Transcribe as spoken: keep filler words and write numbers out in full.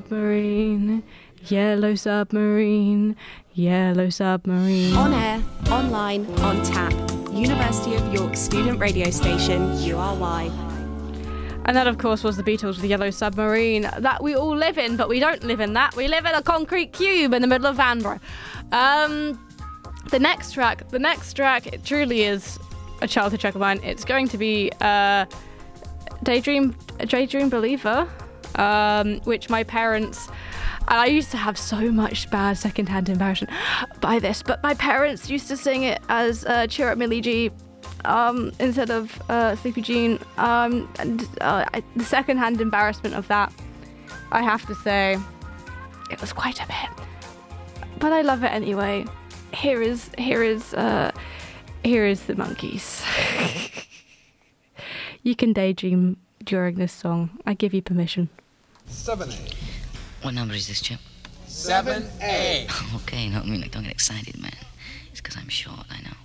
submarine, yellow submarine, yellow submarine. On air, online, on tap. University of York student radio station, U R Y. And that, of course, was the Beatles with the Yellow Submarine that we all live in, but we don't live in that. We live in a concrete cube in the middle of Vanbrugh. Um, the next track, the next track, it truly is a childhood track of mine. It's going to be uh, Daydream, Daydream Believer, um, which my parents... And I used to have so much bad second-hand embarrassment by this, but my parents used to sing it as uh, Cheer Up Millie G um, instead of uh, Sleepy Jean. Um, and uh, I, the second-hand embarrassment of that, I have to say, it was quite a bit. But I love it anyway. Here is here is uh, here is the Monkees. You can daydream during this song. I give you permission. seven A. What number is this, Chip? seven A. Okay, no, I mean, like, don't get excited, man. It's because I'm short, I know.